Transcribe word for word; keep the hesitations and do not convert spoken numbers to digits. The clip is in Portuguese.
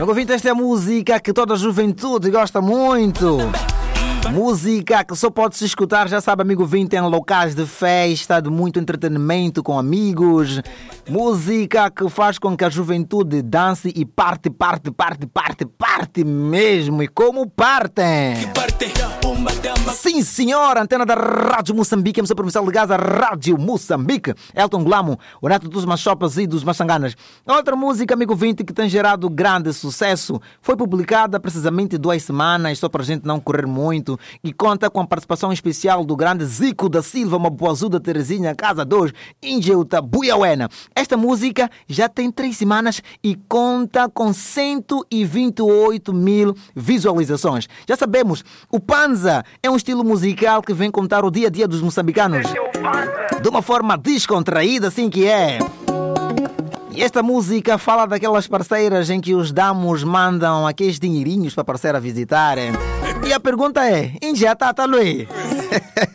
Amigo ouvinte, esta é a música que toda a juventude gosta muito. Música que só pode se escutar, já sabe, amigo ouvinte, em locais de festa, de muito entretenimento com amigos. Música que faz com que a juventude dance e parte, parte, parte, parte, parte mesmo. E como partem? Sim, senhora, antena da Rádio Moçambique, emissora provincial de Gaza, Rádio Moçambique. Elton Glamo, o neto dos machopas e dos machanganas. Outra música, amigo ouvinte, que tem gerado grande sucesso, foi publicada precisamente duas semanas, só para a gente não correr muito, e conta com a participação especial do grande Zico da Silva, Mabuazuda Terezinha, Casa dois, Ingeuta Buiauena. Esta música já tem três semanas e conta com cento e vinte e oito mil visualizações. Já sabemos, o Panza é um estilo musical que vem contar o dia a dia dos moçambicanos de uma forma descontraída, assim que é. E esta música fala daquelas parceiras em que os damos mandam aqueles dinheirinhos para a parceira visitar. E a pergunta é, injeta tá Luí?